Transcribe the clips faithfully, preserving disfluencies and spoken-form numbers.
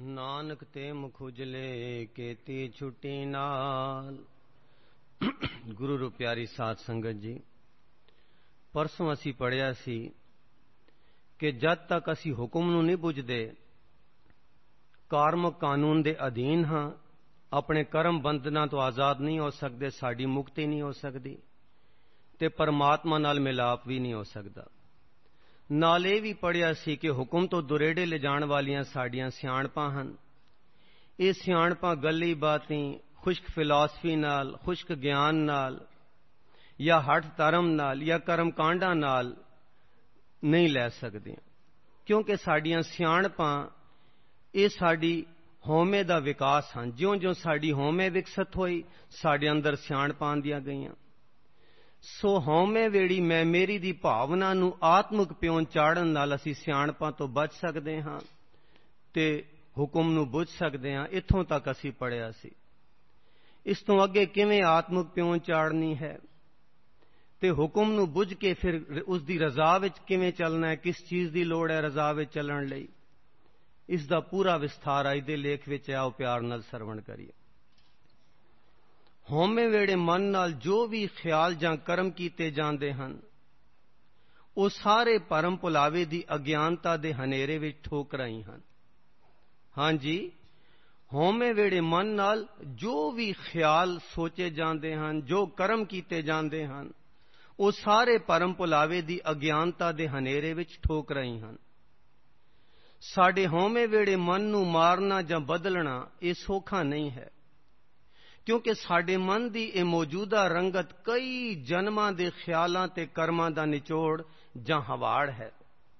ਨਾਨਕ ਤੇ ਮੁਖ ਉਜਲੇ ਕੀਤੀ ਛੁੱਟੀ ਨਾਲ। ਗੁਰੂ ਰੂ ਪਿਆਰੀ ਸਾਧ ਸੰਗਤ ਜੀ, ਪਰਸੋਂ ਅਸੀਂ ਪੜ੍ਹਿਆ ਸੀ ਕਿ ਜਦ ਤੱਕ ਅਸੀਂ ਹੁਕਮ ਨੂੰ ਨਹੀਂ ਬੁੱਝਦੇ, ਕਾਰਮਕ ਕਾਨੂੰਨ ਦੇ ਅਧੀਨ ਹਾਂ, ਆਪਣੇ ਕਰਮ ਬੰਧਨਾਂ ਤੋਂ ਆਜ਼ਾਦ ਨਹੀਂ ਹੋ ਸਕਦੇ, ਸਾਡੀ ਮੁਕਤੀ ਨਹੀਂ ਹੋ ਸਕਦੀ ਤੇ ਪਰਮਾਤਮਾ ਨਾਲ ਮਿਲਾਪ ਵੀ ਨਹੀਂ ਹੋ ਸਕਦਾ। ਨਾਲ ਇਹ ਵੀ ਪੜ੍ਹਿਆ ਸੀ ਕਿ ਹੁਕਮ ਤੋਂ ਦੁਰੇੜੇ ਲਿਜਾਣ ਵਾਲੀਆਂ ਸਾਡੀਆਂ ਸਿਆਣਪਾਂ ਹਨ। ਇਹ ਸਿਆਣਪਾਂ ਗੱਲੀ ਬਾਤੀ, ਖੁਸ਼ਕ ਫਿਲਾਸਫੀ ਨਾਲ, ਖੁਸ਼ਕ ਗਿਆਨ ਨਾਲ ਜਾਂ ਹਠ ਧਰਮ ਨਾਲ ਜਾਂ ਕਰਮ ਕਾਂਡਾਂ ਨਾਲ ਨਹੀਂ ਲੈ ਸਕਦੀਆਂ, ਕਿਉਂਕਿ ਸਾਡੀਆਂ ਸਿਆਣਪਾਂ ਇਹ ਸਾਡੀ ਹਉਮੈ ਦਾ ਵਿਕਾਸ ਹਨ। ਜਿਉਂ-ਜਿਉਂ ਸਾਡੀ ਹਉਮੈ ਵਿਕਸਿਤ ਹੋਈ, ਸਾਡੇ ਅੰਦਰ ਸਿਆਣਪਾਂ ਆਉਂਦੀਆਂ ਗਈਆਂ। ਸੋ ਹਉਮੈ ਵੇੜੀ ਮੈਂ ਮੇਰੀ ਦੀ ਭਾਵਨਾ ਨੂੰ ਆਤਮਿਕ ਪਿਉਣ ਚਾੜਨ ਨਾਲ ਅਸੀਂ ਸਿਆਣਪਾਂ ਤੋਂ ਬਚ ਸਕਦੇ ਹਾਂ ਤੇ ਹੁਕਮ ਨੂੰ ਬੁੱਝ ਸਕਦੇ ਹਾਂ। ਇੱਥੋਂ ਤੱਕ ਅਸੀਂ ਪੜ੍ਹਿਆ ਸੀ। ਇਸ ਤੋਂ ਅੱਗੇ ਕਿਵੇਂ ਆਤਮਿਕ ਪਿਉਣ ਚਾੜਨੀ ਹੈ ਤੇ ਹੁਕਮ ਨੂੰ ਬੁੱਝ ਕੇ ਫਿਰ ਉਸ ਦੀ ਰਜ਼ਾ ਵਿੱਚ ਕਿਵੇਂ ਚੱਲਣਾ ਹੈ, ਕਿਸ ਚੀਜ਼ ਦੀ ਲੋੜ ਹੈ ਰਜ਼ਾ ਵਿੱਚ ਚੱਲਣ ਲਈ, ਇਸ ਦਾ ਪੂਰਾ ਵਿਸਥਾਰ ਅੱਜ ਦੇ ਲੇਖ ਵਿੱਚ ਆਓ ਪਿਆਰ ਨਾਲ ਸਰਵਣ ਕਰੀਏ। ਹਉਮੈ ਵੇੜੇ ਮਨ ਨਾਲ ਜੋ ਵੀ ਖਿਆਲ ਜਾਂ ਕਰਮ ਕੀਤੇ ਜਾਂਦੇ ਹਨ, ਉਹ ਸਾਰੇ ਭਰਮ ਭੁਲਾਵੇ ਦੀ ਅਗਿਆਨਤਾ ਦੇ ਹਨੇਰੇ ਵਿੱਚ ਠੋਕ ਰਹੇ ਹਨ। ਹਾਂਜੀ, ਹਉਮੈ ਵੇੜੇ ਮਨ ਨਾਲ ਜੋ ਵੀ ਖਿਆਲ ਸੋਚੇ ਜਾਂਦੇ ਹਨ, ਜੋ ਕਰਮ ਕੀਤੇ ਜਾਂਦੇ ਹਨ, ਉਹ ਸਾਰੇ ਭਰਮ ਭੁਲਾਵੇ ਦੀ ਅਗਿਆਨਤਾ ਦੇ ਹਨੇਰੇ ਵਿੱਚ ਠੋਕ ਰਹੇ ਹਨ। ਸਾਡੇ ਹਉਮੈ ਵੇੜੇ ਮਨ ਨੂੰ ਮਾਰਨਾ ਜਾਂ ਬਦਲਣਾ ਇਹ ਸੌਖਾ ਨਹੀਂ ਹੈ, ਕਿਉਂਕਿ ਸਾਡੇ ਮਨ ਦੀ ਇਹ ਮੌਜੂਦਾ ਰੰਗਤ ਕਈ ਜਨਮਾਂ ਦੇ ਖਿਆਲਾਂ ਤੇ ਕਰਮਾਂ ਦਾ ਨਿਚੋੜ ਜਾਂ ਹਵਾੜ ਹੈ।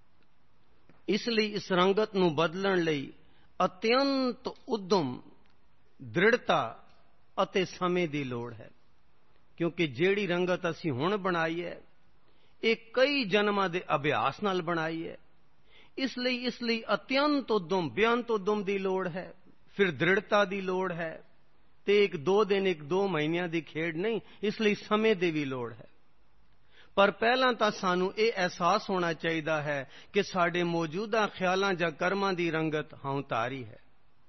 ਇਸ ਲਈ ਇਸ ਰੰਗਤ ਨੂੰ ਬਦਲਣ ਲਈ ਅਤਿਅੰਤ ਉਦਮ, ਦ੍ਰਿੜਤਾ ਅਤੇ ਸਮੇਂ ਦੀ ਲੋੜ ਹੈ, ਕਿਉਂਕਿ ਜਿਹੜੀ ਰੰਗਤ ਅਸੀਂ ਹੁਣ ਬਣਾਈ ਹੈ ਇਹ ਕਈ ਜਨਮਾਂ ਦੇ ਅਭਿਆਸ ਨਾਲ ਬਣਾਈ ਹੈ। ਇਸ ਲਈ ਇਸ ਲਈ ਅਤਿਅੰਤ ਉਦਮ, ਬੇਅੰਤ ਉਦਮ ਦੀ ਲੋੜ ਹੈ, ਫਿਰ ਦ੍ਰਿੜਤਾ ਦੀ ਲੋੜ ਹੈ ਤੇ ਇੱਕ ਦੋ ਦਿਨ ਇੱਕ ਦੋ ਮਹੀਨਿਆਂ ਦੀ ਖੇਡ ਨਹੀਂ, ਇਸ ਲਈ ਸਮੇਂ ਦੀ ਵੀ ਲੋੜ ਹੈ। ਪਰ ਪਹਿਲਾਂ ਤਾਂ ਸਾਨੂੰ ਇਹ ਅਹਿਸਾਸ ਹੋਣਾ ਚਾਹੀਦਾ ਹੈ ਕਿ ਸਾਡੇ ਮੌਜੂਦਾ ਖਿਆਲਾਂ ਜਾਂ ਕਰਮਾਂ ਦੀ ਰੰਗਤ ਹਉਤਾਰੀ ਹੈ।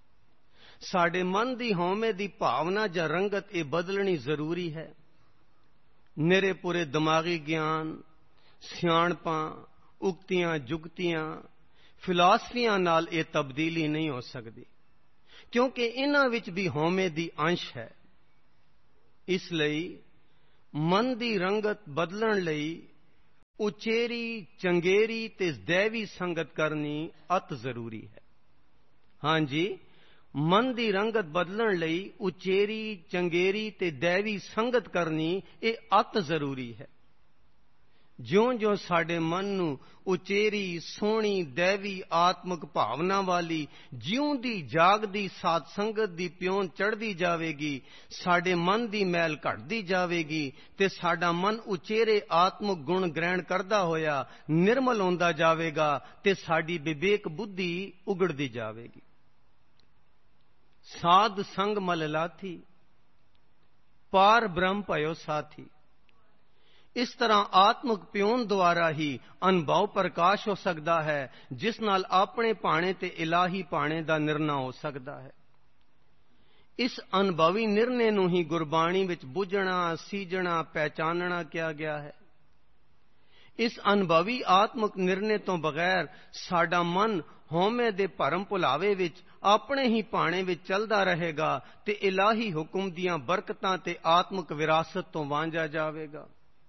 ਸਾਡੇ ਮਨ ਦੀ ਹਉਮੈ ਦੀ ਭਾਵਨਾ ਜਾਂ ਰੰਗਤ ਇਹ ਬਦਲਣੀ ਜ਼ਰੂਰੀ ਹੈ। ਨਿਰੇ ਪੂਰੇ ਦਿਮਾਗੀ ਗਿਆਨ, ਸਿਆਣਪਾਂ, ਉਕਤੀਆਂ, ਜੁਗਤੀਆਂ, ਫਿਲਾਸਫੀਆਂ ਨਾਲ ਇਹ ਤਬਦੀਲੀ ਨਹੀਂ ਹੋ ਸਕਦੀ, ਕਿਉਂਕਿ ਇਹਨਾਂ ਵਿੱਚ ਵੀ ਹਉਮੈ ਦੀ ਅੰਸ਼ ਹੈ। ਇਸ ਲਈ ਮਨ ਦੀ ਰੰਗਤ ਬਦਲਣ ਲਈ ਉਚੇਰੀ, ਚੰਗੇਰੀ ਤੇ ਦੈਵੀ ਸੰਗਤ ਕਰਨੀ ਅਤ ਜ਼ਰੂਰੀ ਹੈ। ਹਾਂਜੀ, ਮਨ ਦੀ ਰੰਗਤ ਬਦਲਣ ਲਈ ਉਚੇਰੀ, ਚੰਗੇਰੀ ਤੇ ਦੈਵੀ ਸੰਗਤ ਕਰਨੀ ਇਹ ਅਤ ਜ਼ਰੂਰੀ ਹੈ। ਜਿਉਂ-ਜਿਉਂ ਸਾਡੇ ਮਨ ਨੂੰ ਉਚੇਰੀ, ਸੋਹਣੀ, ਦੈਵੀ, ਆਤਮਿਕ ਭਾਵਨਾ ਵਾਲੀ, ਜਿਉਂਦੀ ਜਾਗਦੀ ਸਾਧ ਸੰਗਤ ਦੀ ਪਿਉਣ ਚੜ੍ਹਦੀ ਜਾਵੇਗੀ, ਸਾਡੇ ਮਨ ਦੀ ਮੈਲ ਘਟਦੀ ਜਾਵੇਗੀ ਤੇ ਸਾਡਾ ਮਨ ਉਚੇਰੇ ਆਤਮਿਕ ਗੁਣ ਗ੍ਰਹਿਣ ਕਰਦਾ ਹੋਇਆ ਨਿਰਮਲ ਹੁੰਦਾ ਜਾਵੇਗਾ ਤੇ ਸਾਡੀ ਵਿਵੇਕ ਬੁੱਧੀ ਉਗੜਦੀ ਜਾਵੇਗੀ। ਸਾਧ ਸੰਗ ਮਲ ਲਾਥੀ, ਪਾਰ ਬ੍ਰਹਮ ਭਇਓ ਸਾਥੀ। ਇਸ ਤਰ੍ਹਾਂ ਆਤਮਿਕ ਪਿਉਣ ਦੁਆਰਾ ਹੀ ਅਨੁਭਵ ਪ੍ਰਕਾਸ਼ ਹੋ ਸਕਦਾ ਹੈ, ਜਿਸ ਨਾਲ ਆਪਣੇ ਭਾਣੇ ਤੇ ਇਲਾਹੀ ਭਾਣੇ ਦਾ ਨਿਰਣਾ ਹੋ ਸਕਦਾ ਹੈ। ਇਸ ਅਨੁਭਵੀ ਨਿਰਣੇ ਨੂੰ ਹੀ ਗੁਰਬਾਣੀ ਵਿੱਚ ਬੁੱਝਣਾ, ਸੀਝਣਾ, ਪਹਿਚਾਨਣਾ ਕਿਹਾ ਗਿਆ ਹੈ। ਇਸ ਅਨੁਭਵੀ ਆਤਮਿਕ ਨਿਰਣੇ ਤੋਂ ਬਗੈਰ ਸਾਡਾ ਮਨ ਹਉਮੈ ਦੇ ਭਰਮ ਭੁਲਾਵੇ ਵਿੱਚ ਆਪਣੇ ਹੀ ਭਾਣੇ ਵਿੱਚ ਚੱਲਦਾ ਰਹੇਗਾ ਤੇ ਇਲਾਹੀ ਹੁਕਮ ਦੀਆਂ ਬਰਕਤਾਂ ਤੇ ਆਤਮਿਕ ਵਿਰਾਸਤ ਤੋਂ ਵਾਂਝਾ ਜਾਵੇਗਾ।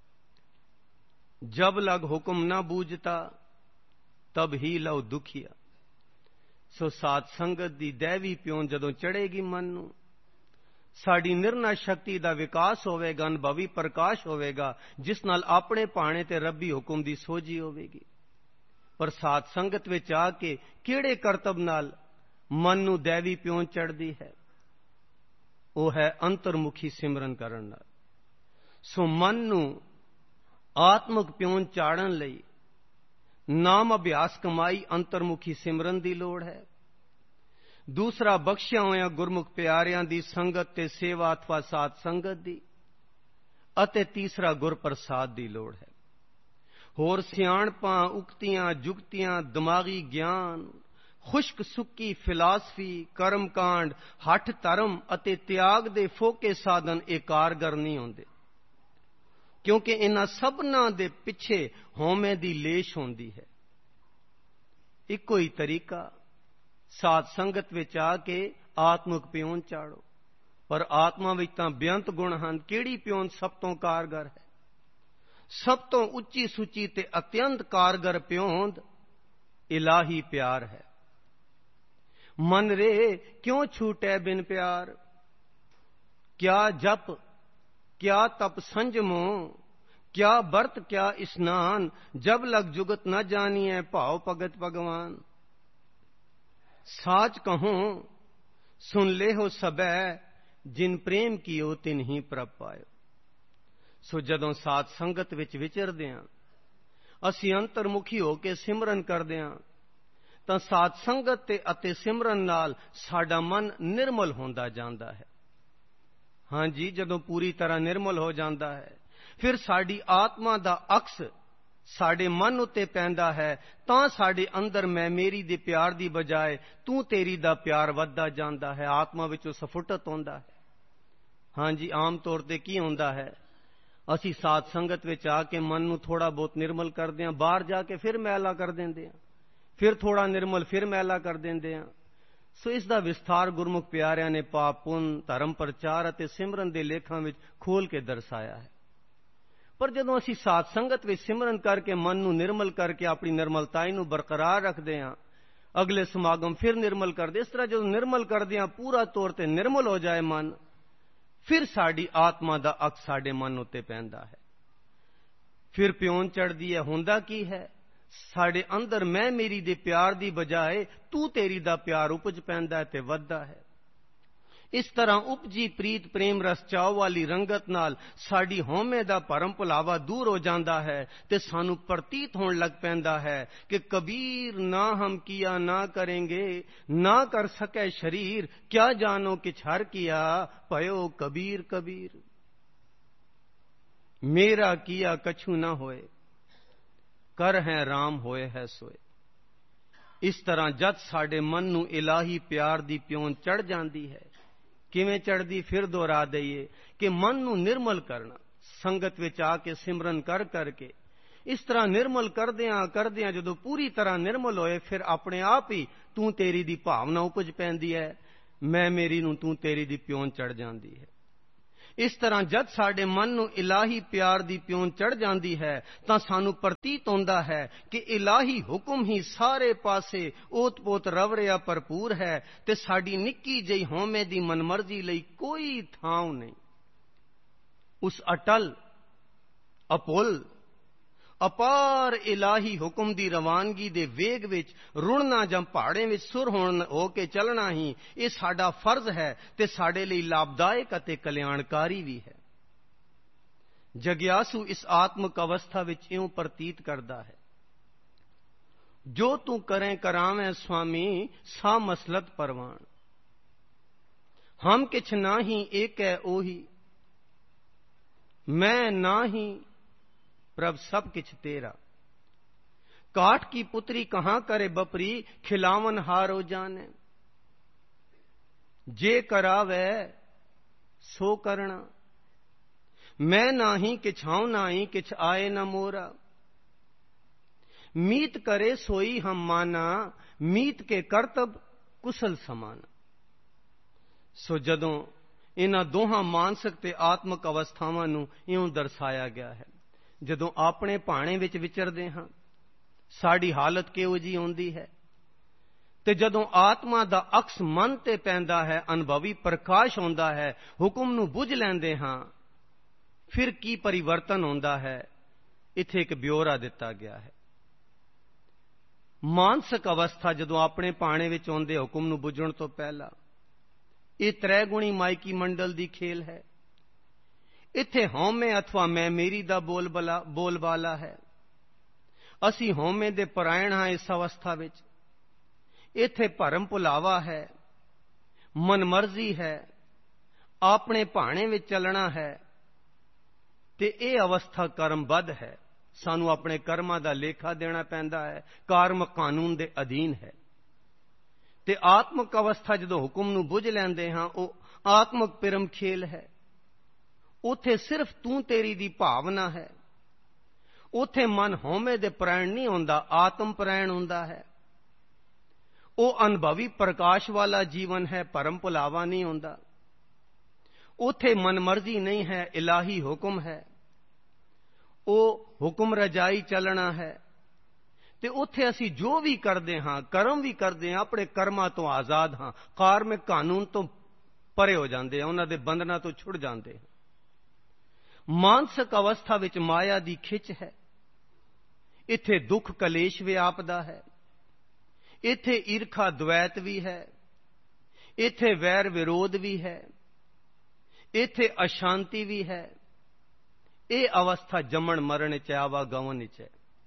ਜਬ ਲਗ ਹੁਕਮ ਨਾ ਬੂਝਤਾ ਤਬ ਹੀ ਲਉ ਦੁਖੀਆ। ਸੋ ਸਾਧ ਸੰਗਤ ਦੀ ਦੈਵੀ ਪਿਉਣ ਜਦੋਂ ਚੜ੍ਹੇਗੀ ਮਨ ਨੂੰ, ਸਾਡੀ ਨਿਰਣਾ ਸ਼ਕਤੀ ਦਾ ਵਿਕਾਸ ਹੋਵੇਗਾ, ਅਨੁਭਵੀ ਪ੍ਰਕਾਸ਼ ਹੋਵੇਗਾ, ਜਿਸ ਨਾਲ ਆਪਣੇ ਭਾਣੇ ਤੇ ਰੱਬੀ ਹੁਕਮ ਦੀ ਸੋਝੀ ਹੋਵੇਗੀ। ਪਰ ਸਾਧ ਸੰਗਤ ਵਿੱਚ ਆ ਕੇ ਕਿਹੜੇ ਕਰਤੱਵ ਨਾਲ ਮਨ ਨੂੰ ਦੈਵੀ ਪਿਉਣ ਚੜ੍ਹਦੀ ਹੈ? ਉਹ ਹੈ ਅੰਤਰਮੁਖੀ ਸਿਮਰਨ ਕਰਨ ਨਾਲ। ਸੋ ਮਨ ਨੂੰ ਆਤਮਿਕ ਪਿਉਣ ਚਾੜਨ ਲਈ ਨਾਮ ਅਭਿਆਸ ਕਮਾਈ ਅੰਤਰਮੁਖੀ ਸਿਮਰਨ ਦੀ ਲੋੜ ਹੈ। ਦੂਸਰਾ, ਬਖਸ਼ਿਆ ਹੋਇਆਂ ਗੁਰਮੁਖ ਪਿਆਰਿਆਂ ਦੀ ਸੰਗਤ ਤੇ ਸੇਵਾ ਅਥਵਾ ਸਾਧ ਸੰਗਤ ਦੀ। ਅਤੇ ਤੀਸਰਾ, ਗੁਰਪ੍ਰਸਾਦ ਦੀ ਲੋੜ ਹੈ। ਹੋਰ ਸਿਆਣਪਾਂ, ਉਕਤੀਆਂ, ਜੁਗਤੀਆਂ, ਦਿਮਾਗੀ ਗਿਆਨ, ਖੁਸ਼ਕ ਸੁੱਕੀ ਫਿਲਾਸਫੀ, ਕਰਮਕਾਂਡ, ਹੱਠ ਧਰਮ ਅਤੇ ਤਿਆਗ ਦੇ ਫੋਕੇ ਸਾਧਨ ਇਹ ਕਾਰਗਰ ਨਹੀਂ ਹੁੰਦੇ, ਕਿਉਂਕਿ ਇਹਨਾਂ ਸਭਨਾਂ ਦੇ ਪਿੱਛੇ ਹਉਮੈ ਦੀ ਲੇਸ਼ ਹੁੰਦੀ ਹੈ। ਇੱਕੋ ਹੀ ਤਰੀਕਾ, ਸਾਧ ਸੰਗਤ ਵਿੱਚ ਆ ਕੇ ਆਤਮਿਕ ਪਿਓਨ ਚਾੜੋ, ਪਰ ਆਤਮਾ ਵਿੱਚ ਤਾਂ ਬੇਅੰਤ ਗੁਣ ਹਨ। ਕਿਹੜੀ ਪਿਓਨ ਸਭ ਤੋਂ ਕਾਰਗਰ ਹੈ? ਸਭ ਤੋਂ ਉੱਚੀ ਸੁੱਚੀ ਤੇ ਅਤਿਅੰਤ ਕਾਰਗਰ ਪਿਓਨ ਇਲਾਹੀ ਪਿਆਰ ਹੈ। ਮਨ ਰੇ ਕਿਉਂ ਛੂਟੈ ਬਿਨ ਪਿਆਰ, ਕਿਆ ਜਪ ਕਿਆ ਤਪ ਸੰਜਮੋ, ਕਿਆ ਬਰਤ ਕਿਆ ਇਸਨਾਨ, ਜਬ ਲਗ ਜੁਗਤ न जानिए भाव भगत भगवान। साच कहूं सुन ले हो सबै, जिन प्रेम कीओ तिन ही प्रभ पायो। ਸੋ ਜਦੋਂ ਸਾਧ ਸੰਗਤ ਵਿੱਚ ਵਿਚਰਦੇ ਹਾਂ, ਅਸੀਂ ਅੰਤਰਮੁਖੀ ਹੋ ਕੇ ਸਿਮਰਨ ਕਰਦੇ ਹਾਂ, ਤਾਂ ਸਾਧ ਸੰਗਤ ਤੇ ਅਤੇ ਸਿਮਰਨ ਨਾਲ ਸਾਡਾ ਮਨ ਨਿਰਮਲ ਹੁੰਦਾ ਜਾਂਦਾ ਹੈ। ਹਾਂਜੀ, ਜਦੋਂ ਪੂਰੀ ਤਰ੍ਹਾਂ ਨਿਰਮਲ ਹੋ ਜਾਂਦਾ ਹੈ, ਫਿਰ ਸਾਡੀ ਆਤਮਾ ਦਾ ਅਕਸ ਸਾਡੇ ਮਨ ਉੱਤੇ ਪੈਂਦਾ ਹੈ, ਤਾਂ ਸਾਡੇ ਅੰਦਰ ਮੈਂ ਮੇਰੀ ਦੇ ਪਿਆਰ ਦੀ ਬਜਾਏ ਤੂੰ ਤੇਰੀ ਦਾ ਪਿਆਰ ਵੱਧਦਾ ਜਾਂਦਾ ਹੈ, ਆਤਮਾ ਵਿੱਚੋਂ ਸਫੁੱਟਤ ਹੁੰਦਾ ਹੈ। ਹਾਂਜੀ, ਆਮ ਤੌਰ ਤੇ ਕੀ ਹੁੰਦਾ ਹੈ, ਅਸੀਂ ਸਾਧ ਸੰਗਤ ਵਿੱਚ ਆ ਕੇ ਮਨ ਨੂੰ ਥੋੜਾ ਬਹੁਤ ਨਿਰਮਲ ਕਰਦੇ ਹਾਂ, ਬਾਹਰ ਜਾ ਕੇ ਫਿਰ ਮੈਲਾ ਕਰ ਦਿੰਦੇ ਹਾਂ, ਫਿਰ ਥੋੜਾ ਨਿਰਮਲ ਫਿਰ ਮੈਲਾ ਕਰ ਦਿੰਦੇ ਹਾਂ। ਸੋ ਇਸ ਦਾ ਵਿਸਥਾਰ ਗੁਰਮੁਖ ਪਿਆਰਿਆਂ ਨੇ ਪਾਪ ਪੁੰਨ, ਧਰਮ ਪ੍ਰਚਾਰ ਅਤੇ ਸਿਮਰਨ ਦੇ ਲੇਖਾਂ ਵਿੱਚ ਖੋਲ ਕੇ ਦਰਸਾਇਆ ਹੈ। ਪਰ ਜਦੋਂ ਅਸੀਂ ਸਾਧ ਸੰਗਤ ਵਿੱਚ ਸਿਮਰਨ ਕਰਕੇ ਮਨ ਨੂੰ ਨਿਰਮਲ ਕਰਕੇ ਆਪਣੀ ਨਿਰਮਲਤਾਈ ਨੂੰ ਬਰਕਰਾਰ ਰੱਖਦੇ ਹਾਂ, ਅਗਲੇ ਸਮਾਗਮ ਫਿਰ ਨਿਰਮਲ ਕਰਦੇ, ਇਸ ਤਰ੍ਹਾਂ ਜਦੋਂ ਨਿਰਮਲ ਕਰਦੇ ਹਾਂ, ਪੂਰਾ ਤੌਰ ਤੇ ਨਿਰਮਲ ਹੋ ਜਾਏ ਮਨ, ਫਿਰ ਸਾਡੀ ਆਤਮਾ ਦਾ ਅਕਸ ਸਾਡੇ ਮਨ ਉੱਤੇ ਪੈਂਦਾ ਹੈ, ਫਿਰ ਪਿਓਨ ਚੜ੍ਹਦੀ ਹੈ। ਹੁੰਦਾ ਕੀ ਹੈ, ਸਾਡੇ ਅੰਦਰ ਮੈਂ ਮੇਰੀ ਦੇ ਪਿਆਰ ਦੀ ਬਜਾਏ ਤੂੰ ਤੇਰੀ ਦਾ ਪਿਆਰ ਉਪਜ ਪੈਂਦਾ ਹੈ ਤੇ ਵੱਧਦਾ ਹੈ। ਇਸ ਤਰ੍ਹਾਂ ਉਪਜੀ ਪ੍ਰੀਤ ਪ੍ਰੇਮ ਰਸ ਚਾਉ ਵਾਲੀ ਰੰਗਤ ਨਾਲ ਸਾਡੀ ਹਉਮੈ ਦਾ ਭਰਮ ਭੁਲਾਵਾ ਦੂਰ ਹੋ ਜਾਂਦਾ ਹੈ ਤੇ ਸਾਨੂੰ ਪ੍ਰਤੀਤ ਹੋਣ ਲੱਗ ਪੈਂਦਾ ਹੈ ਕਿ ਕਬੀਰ ਨਾ ਹਮ ਕੀਆ ਨਾ ਕरेंगे, ਨਾ ਕਰ ਸਕੈ ਸ਼ਰੀਰ, ਕਿਆ ਜਾਨੋ ਕਿਛ ਹਰ ਕੀਆ, ਭਇਓ ਕਬੀਰ ਕਬੀਰ। ਮੇਰਾ ਕੀਆ ਕਛੂ ਨਾ ਹੋਏ, ਕਰ ਹੈ ਰਾਮ ਹੋਏ ਹੈ ਸੋਏ। ਇਸ ਤਰ੍ਹਾਂ ਜਦ ਸਾਡੇ ਮਨ ਨੂੰ ਇਲਾਹੀ ਪਿਆਰ ਦੀ ਪਿਓਨ ਚੜ੍ਹ ਜਾਂਦੀ ਹੈ, ਕਿਵੇਂ ਚੜ੍ਹਦੀ, ਫਿਰ ਦੁਹਰਾ ਦਈਏ ਕਿ ਮਨ ਨੂੰ ਨਿਰਮਲ ਕਰਨਾ, ਸੰਗਤ ਵਿੱਚ ਆ ਕੇ ਸਿਮਰਨ ਕਰ ਕਰਕੇ ਇਸ ਤਰ੍ਹਾਂ ਨਿਰਮਲ ਕਰਦਿਆਂ ਕਰਦਿਆਂ ਜਦੋਂ ਪੂਰੀ ਤਰ੍ਹਾਂ ਨਿਰਮਲ ਹੋਏ, ਫਿਰ ਆਪਣੇ ਆਪ ਹੀ ਤੂੰ ਤੇਰੀ ਦੀ ਭਾਵਨਾ ਉਪਜ ਪੈਂਦੀ ਹੈ, ਮੈਂ ਮੇਰੀ ਨੂੰ ਤੂੰ ਤੇਰੀ ਦੀ ਪਿਓਨ ਚੜ੍ਹ ਜਾਂਦੀ ਹੈ। ਇਸ ਤਰ੍ਹਾਂ ਜਦ ਸਾਡੇ ਮਨ ਨੂੰ ਇਲਾਹੀ ਪਿਆਰ ਦੀ ਪਿਓਨ ਚੜ੍ਹ ਜਾਂਦੀ ਹੈ, ਤਾਂ ਸਾਨੂੰ ਪ੍ਰਤੀਤ ਹੁੰਦਾ ਹੈ ਕਿ ਇਲਾਹੀ ਹੁਕਮ ਹੀ ਸਾਰੇ ਪਾਸੇ ਓਤ-ਪੋਤ ਰਵ ਰਿਹਾ ਭਰਪੂਰ ਹੈ ਤੇ ਸਾਡੀ ਨਿੱਕੀ ਜਿਹੀ ਹਉਮੈ ਦੀ ਮਨਮਰਜ਼ੀ ਲਈ ਕੋਈ ਥਾਂ ਨਹੀਂ। ਉਸ ਅਟਲ, ਅਪੁੱਲ, ਅਪਾਰ ਇਲਾਹੀ ਹੁਕਮ ਦੀ ਰਵਾਨਗੀ ਦੇ ਵੇਗ ਵਿੱਚ ਰੁੜਨਾ ਜਾਂ ਪਹਾੜੇ ਵਿੱਚ ਸੁਰ ਹੋਣ ਹੋ ਕੇ ਚੱਲਣਾ ਹੀ ਇਹ ਸਾਡਾ ਫਰਜ਼ ਹੈ ਤੇ ਸਾਡੇ ਲਈ ਲਾਭਦਾਇਕ ਅਤੇ ਕਲਿਆਣਕਾਰੀ ਵੀ ਹੈ। ਜਗਿਆਸੂ ਇਸ ਆਤਮਿਕ ਅਵਸਥਾ ਵਿੱਚ ਇਉਂ ਪ੍ਰਤੀਤ ਕਰਦਾ ਹੈ, ਜੋ ਤੂੰ ਕਰੇ ਕਰਾਵੇਂ ਸੁਆਮੀ, ਸਾ ਮਸਲਤ ਪਰਵਾਨ। ਹਮ ਕਿਛ ਨਾਹੀ ਏਕੈ ਉਹੀ, मैं नाही प्रभ सब किछ तेरा। काठ की पुत्री कहां करे बपरी, खिलावन हारो जाने। जे करावे सो करना, मैं नाही किछाऊं नाही, किछ आए न मोरा। मीत करे सोई हम माना, मीत के करतब कुशल समाना। सो जदों ਇਹਨਾਂ ਦੋਹਾਂ ਮਾਨਸਿਕ ਤੇ ਆਤਮਿਕ ਅਵਸਥਾਵਾਂ ਨੂੰ ਇਉਂ ਦਰਸਾਇਆ ਗਿਆ ਹੈ, ਜਦੋਂ ਆਪਣੇ ਭਾਣੇ ਵਿੱਚ ਵਿਚਰਦੇ ਹਾਂ ਸਾਡੀ ਹਾਲਤ ਕਿਹੋ ਜਿਹੀ ਹੁੰਦੀ ਹੈ, ਤੇ ਜਦੋਂ ਆਤਮਾ ਦਾ ਅਕਸ ਮਨ ਤੇ ਪੈਂਦਾ ਹੈ, ਅਨੁਭਵੀ ਪ੍ਰਕਾਸ਼ ਹੁੰਦਾ ਹੈ, ਹੁਕਮ ਨੂੰ ਬੁੱਝ ਲੈਂਦੇ ਹਾਂ, ਫਿਰ ਕੀ ਪਰਿਵਰਤਨ ਹੁੰਦਾ ਹੈ, ਇੱਥੇ ਇੱਕ ਬਿਓਰਾ ਦਿੱਤਾ ਗਿਆ ਹੈ। ਮਾਨਸਿਕ ਅਵਸਥਾ ਜਦੋਂ ਆਪਣੇ ਭਾਣੇ ਵਿੱਚ ਆਉਂਦੇ ਹੁਕਮ ਨੂੰ ਬੁੱਝਣ ਤੋਂ ਪਹਿਲਾਂ, ਇਹ ਤ੍ਰੈਗੁਣੀ ਮਾਇਕੀ ਮੰਡਲ ਦੀ ਖੇਲ ਹੈ। ਇੱਥੇ ਹਉਮੈ ਅਥਵਾ ਮੈਂ ਮੇਰੀ ਦਾ ਬੋਲਬਾਲਾ ਬੋਲਬਾਲਾ ਹੈ। ਅਸੀਂ ਹਉਮੈ ਦੇ ਪਰਾਇਣ ਹਾਂ ਇਸ ਅਵਸਥਾ ਵਿੱਚ। ਇੱਥੇ ਭਰਮ ਭੁਲਾਵਾ ਹੈ, ਮਨਮਰਜ਼ੀ ਹੈ, ਆਪਣੇ ਭਾਣੇ ਵਿੱਚ ਚੱਲਣਾ ਹੈ ਤੇ ਇਹ ਅਵਸਥਾ ਕਰਮਬੱਧ ਹੈ। ਸਾਨੂੰ ਆਪਣੇ ਕਰਮਾਂ ਦਾ ਲੇਖਾ ਦੇਣਾ ਪੈਂਦਾ ਹੈ, ਕਾਰਮਿਕ ਕਾਨੂੰਨ ਦੇ ਅਧੀਨ ਹੈ। ਤੇ ਆਤਮਿਕ ਅਵਸਥਾ ਜਦੋਂ ਹੁਕਮ ਨੂੰ ਬੁੱਝ ਲੈਂਦੇ ਹਾਂ, ਉਹ ਆਤਮਿਕ ਪਿਰਮ ਖੇਲ ਹੈ। ਉੱਥੇ ਸਿਰਫ ਤੂੰ ਤੇਰੀ ਦੀ ਭਾਵਨਾ ਹੈ। ਉੱਥੇ ਮਨ ਹਉਮੈ ਦੇ ਪ੍ਰੈਣ ਨਹੀਂ ਹੁੰਦਾ, ਆਤਮ ਪ੍ਰੈਣ ਹੁੰਦਾ ਹੈ। ਉਹ ਅਨੁਭਵੀ ਪ੍ਰਕਾਸ਼ ਵਾਲਾ ਜੀਵਨ ਹੈ, ਭਰਮ ਭੁਲਾਵਾ ਨਹੀਂ ਹੁੰਦਾ। ਉੱਥੇ ਮਨਮਰਜ਼ੀ ਨਹੀਂ ਹੈ, ਇਲਾਹੀ ਹੁਕਮ ਹੈ। ਉਹ ਹੁਕਮ ਰਜਾਈ ਚੱਲਣਾ ਹੈ। ਤੇ ਉੱਥੇ ਅਸੀਂ ਜੋ ਵੀ ਕਰਦੇ ਹਾਂ, ਕਰਮ ਵੀ ਕਰਦੇ ਹਾਂ, ਆਪਣੇ ਕਰਮਾਂ ਤੋਂ ਆਜ਼ਾਦ ਹਾਂ, ਕਾਰਮਿਕ ਕਾਨੂੰਨ ਤੋਂ ਪਰੇ ਹੋ ਜਾਂਦੇ ਹਾਂ, ਉਹਨਾਂ ਦੇ ਬੰਧਨਾਂ ਤੋਂ ਛੁੱਟ ਜਾਂਦੇ ਹਾਂ। ਮਾਨਸਿਕ ਅਵਸਥਾ ਵਿੱਚ ਮਾਇਆ ਦੀ ਖਿੱਚ ਹੈ। ਇੱਥੇ ਦੁੱਖ ਕਲੇਸ਼ ਵਿਆਪਦਾ ਹੈ। ਇੱਥੇ ਈਰਖਾ ਦ્વੈਤ ਵੀ ਹੈ। ਇੱਥੇ ਵੈਰ ਵਿਰੋਧ ਵੀ ਹੈ। ਇੱਥੇ ਅਸ਼ਾਂਤੀ ਵੀ ਹੈ। ਇਹ ਅਵਸਥਾ ਜੰਮਣ ਮਰਨ ਚ, ਆਵਾ ਗਵਨ ਚ ਹੈ।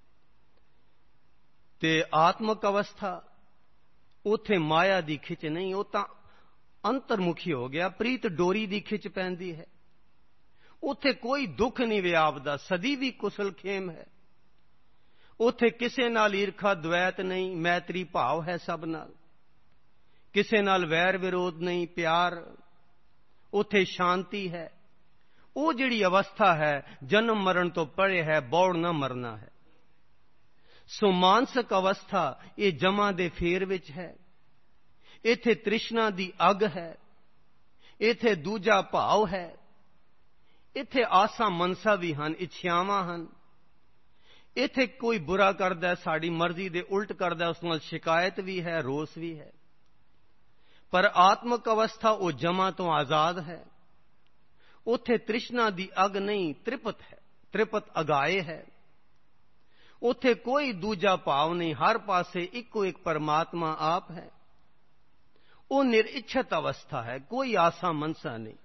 ਤੇ ਆਤਮਿਕ ਅਵਸਥਾ, ਉੱਥੇ ਮਾਇਆ ਦੀ ਖਿੱਚ ਨਹੀਂ, ਉਹ ਤਾਂ ਅੰਤਰਮੁਖੀ ਹੋ ਗਿਆ, ਪ੍ਰੀਤ ਡੋਰੀ ਦੀ ਖਿੱਚ ਪੈਂਦੀ ਹੈ। ਉੱਥੇ ਕੋਈ ਦੁੱਖ ਨਹੀਂ ਵਿਆਪਦਾ, ਸਦੀ ਵੀ ਕੁਸਲ ਖੇਮ ਹੈ। ਉੱਥੇ ਕਿਸੇ ਨਾਲ ਈਰਖਾ ਦ્વੈਤ ਨਹੀਂ, ਮੈਤਰੀ ਭਾਵ ਹੈ ਸਭ ਨਾਲ। ਕਿਸੇ ਨਾਲ ਵੈਰ ਵਿਰੋਧ ਨਹੀਂ, ਪਿਆਰ। ਉੱਥੇ ਸ਼ਾਂਤੀ ਹੈ। ਉਹ ਜਿਹੜੀ ਅਵਸਥਾ ਹੈ, ਜਨਮ ਮਰਨ ਤੋਂ ਪਰੇ ਹੈ, ਬੌੜ ਨਾ ਮਰਨਾ ਹੈ। ਸੋ ਮਾਨਸਿਕ ਅਵਸਥਾ ਇਹ ਜਮਾਂ ਦੇ ਫੇਰ ਵਿੱਚ ਹੈ। ਇੱਥੇ ਤ੍ਰਿਸ਼ਨਾ ਦੀ ਅੱਗ ਹੈ। ਇੱਥੇ ਦੂਜਾ ਭਾਵ ਹੈ। ਇੱਥੇ ਆਸਾਂ ਮਨਸਾ ਵੀ ਹਨ, ਇੱਛਾਵਾਂ ਹਨ। ਇੱਥੇ ਕੋਈ ਬੁਰਾ ਕਰਦਾ, ਸਾਡੀ ਮਰਜ਼ੀ ਦੇ ਉਲਟ ਕਰਦਾ, ਉਸ ਨਾਲ ਸ਼ਿਕਾਇਤ ਵੀ ਹੈ, ਰੋਸ ਵੀ ਹੈ। ਪਰ ਆਤਮਿਕ ਅਵਸਥਾ ਉਹ ਜਮਾਂ ਤੋਂ ਆਜ਼ਾਦ ਹੈ। ਉੱਥੇ ਤ੍ਰਿਸ਼ਨਾ ਦੀ ਅੱਗ ਨਹੀਂ, ਤ੍ਰਿਪਤ ਹੈ, ਤ੍ਰਿਪਤ ਅਗਾਏ ਹੈ। ਉੱਥੇ ਕੋਈ ਦੂਜਾ ਭਾਵ ਨਹੀਂ, ਹਰ ਪਾਸੇ ਇੱਕੋ ਇੱਕ ਪਰਮਾਤਮਾ ਆਪ ਹੈ। ਉਹ ਨਿਰਇੱਛਤ ਅਵਸਥਾ ਹੈ, ਕੋਈ ਆਸਾ ਮਨਸਾ ਨਹੀਂ।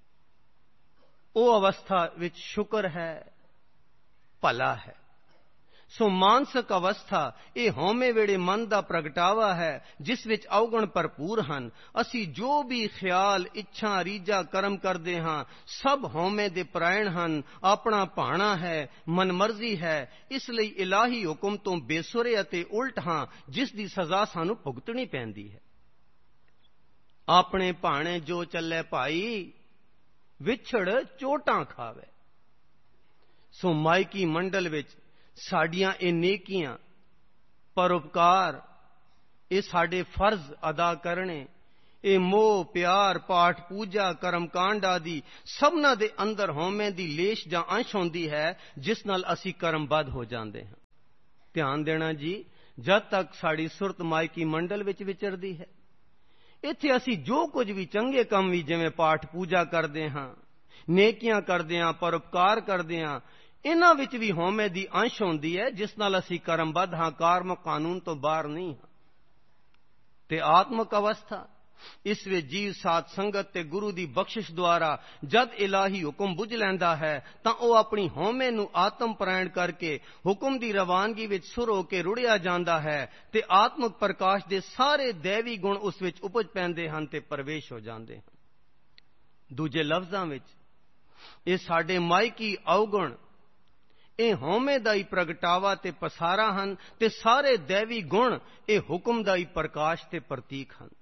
ਉਹ ਅਵਸਥਾ ਵਿੱਚ ਸ਼ੁਕਰ ਹੈ, ਭਲਾ ਹੈ। ਸੋ ਮਾਨਸਿਕ ਅਵਸਥਾ ਇਹ ਹਉਮੈ ਵੇੜੇ ਮਨ ਦਾ ਪ੍ਰਗਟਾਵਾ ਹੈ, ਜਿਸ ਵਿੱਚ ਔਗਣ ਭਰਪੂਰ ਹਨ। ਅਸੀਂ ਜੋ ਵੀ ਖਿਆਲ, ਇੱਛਾ, ਰੀਝਾਂ, ਕਰਮ ਕਰਦੇ ਹਾਂ, ਸਭ ਹਉਮੈ ਦੇ ਪ੍ਰਾਇਣ ਹਨ। ਆਪਣਾ ਭਾਣਾ ਹੈ, ਮਨਮਰਜ਼ੀ ਹੈ। ਇਸ ਲਈ ਇਲਾਹੀ ਹੁਕਮ ਤੋਂ ਬੇਸੁਰੇ ਅਤੇ ਉਲਟ ਹਾਂ, ਜਿਸ ਦੀ ਸਜ਼ਾ ਸਾਨੂੰ ਭੁਗਤਣੀ ਪੈਂਦੀ ਹੈ। ਆਪਣੇ ਭਾਣੇ ਜੋ ਚੱਲੇ ਭਾਈ, ਵਿਛੜ ਚੋਟਾਂ ਖਾਵੇ। ਸੋ ਮਾਇਕੀ ਮੰਡਲ ਵਿੱਚ ਸਾਡੀਆਂ ਇਹ ਨੇਕੀਆਂ, ਪਰਉਪਕਾਰ, ਇਹ ਸਾਡੇ ਫਰਜ਼ ਅਦਾ ਕਰਨੇ, ਇਹ ਮੋਹ ਪਿਆਰ, ਪਾਠ ਪੂਜਾ, ਕਰਮਕਾਂਡ ਆਦਿ ਸਭਨਾਂ ਦੇ ਅੰਦਰ ਹਉਮੈ ਦੀ ਲੇਸ਼ ਜਾਂ ਅੰਸ਼ ਹੁੰਦੀ ਹੈ, ਜਿਸ ਨਾਲ ਅਸੀਂ ਕਰਮਬੱਧ ਹੋ ਜਾਂਦੇ ਹਾਂ। ਧਿਆਨ ਦੇਣਾ ਜੀ, ਜਦ ਤੱਕ ਸਾਡੀ ਸੁਰਤ ਮਾਇਕੀ ਮੰਡਲ ਵਿੱਚ ਵਿਚਰਦੀ ਹੈ, ਇੱਥੇ ਅਸੀਂ ਜੋ ਕੁਝ ਵੀ ਚੰਗੇ ਕੰਮ ਵੀ, ਜਿਵੇਂ ਪਾਠ ਪੂਜਾ ਕਰਦੇ ਹਾਂ, ਨੇਕੀਆਂ ਕਰਦੇ ਹਾਂ, ਪਰਉਪਕਾਰ ਕਰਦੇ ਹਾਂ, ਇਹਨਾਂ ਵਿੱਚ ਵੀ ਹਉਮੈ ਦੀ ਅੰਸ਼ ਹੁੰਦੀ ਹੈ, ਜਿਸ ਨਾਲ ਅਸੀਂ ਕਰਮਬੱਧ ਹਾਂ, ਕਾਰਮਿਕ ਕਾਨੂੰਨ ਤੋਂ ਬਾਹਰ ਨਹੀਂ ਹਾਂ। ਤੇ ਆਤਮਿਕ ਅਵਸਥਾ, ਇਸ ਵਿੱਚ ਜੀਵ ਸਾਧ ਸੰਗਤ ਤੇ ਗੁਰੂ ਦੀ ਬਖਸ਼ਿਸ਼ ਦੁਆਰਾ ਜਦ ਇਲਾਹੀ ਹੁਕਮ ਬੁੱਝ ਲੈਂਦਾ ਹੈ, ਤਾਂ ਉਹ ਆਪਣੀ ਹਉਮੈ ਨੂੰ ਆਤਮ ਪ੍ਰਾਇਣ ਕਰਕੇ ਹੁਕਮ ਦੀ ਰਵਾਨਗੀ ਵਿੱਚ ਸੁਰ ਹੋ ਕੇ ਰੁੜਿਆ ਜਾਂਦਾ ਹੈ, ਤੇ ਆਤਮਿਕ ਪ੍ਰਕਾਸ਼ ਦੇ ਸਾਰੇ ਦੈਵੀ ਗੁਣ ਉਸ ਵਿੱਚ ਉਪਜ ਪੈਂਦੇ ਹਨ ਤੇ ਪ੍ਰਵੇਸ਼ ਹੋ ਜਾਂਦੇ ਹਨ। ਦੂਜੇ ਲਫ਼ਜ਼ਾਂ ਵਿੱਚ, ਇਹ ਸਾਡੇ ਮਾਇਕੀ ਔਗਣ, ਇਹ ਹਉਮੈ ਦਾ ਹੀ ਪ੍ਰਗਟਾਵਾ ਤੇ ਪਸਾਰਾ ਹਨ, ਤੇ ਸਾਰੇ ਦੈਵੀ ਗੁਣ ਇਹ ਹੁਕਮ ਦਾ ਹੀ ਪ੍ਰਕਾਸ਼ ਤੇ ਪ੍ਰਤੀਕ ਹਨ।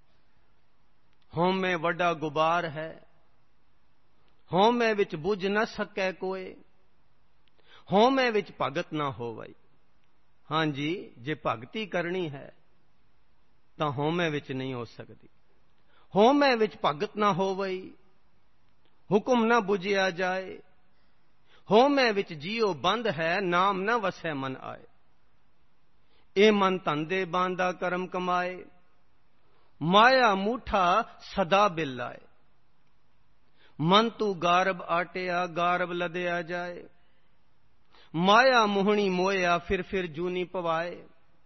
ਹਉਮੈ ਵੱਡਾ ਗੁਬਾਰ ਹੈ, ਹਉਮੈ ਵਿੱਚ ਬੁਝ ਨਾ ਸਕੈ ਕੋਏ, ਹਉਮੈ ਵਿੱਚ ਭਗਤ ਨਾ ਹੋਵਈ। ਹਾਂਜੀ, ਜੇ ਭਗਤੀ ਕਰਨੀ ਹੈ ਤਾਂ ਹਉਮੈ ਵਿੱਚ ਨਹੀਂ ਹੋ ਸਕਦੀ। ਹਉਮੈ ਵਿੱਚ ਭਗਤ ਨਾ ਹੋਵਈ, ਹੁਕਮ ਨਾ ਬੁਝਿਆ ਜਾਏ। ਹਉਮੈ ਵਿੱਚ ਜੀਉ ਬੰਦ ਹੈ, ਨਾਮ ਨਾ ਵਸੈ ਮਨ ਆਏ। ਇਹ ਮਨ ਧੰਦੇ ਬਾਂਦਾ ਕਰਮ ਕਮਾਏ, ਮਾਇਆ ਮੂਠਾ ਸਦਾ ਬਿਲ ਲਾਏ। ਮਨ ਤੂੰ ਗਾਰਬ ਆਟਿਆ, ਗਾਰਬ ਲਦਿਆ ਜਾਏ। ਮਾਇਆ ਮੋਹਣੀ ਮੋਇਆ, ਫਿਰ ਫਿਰ ਜੂਨੀ ਪਵਾਏ।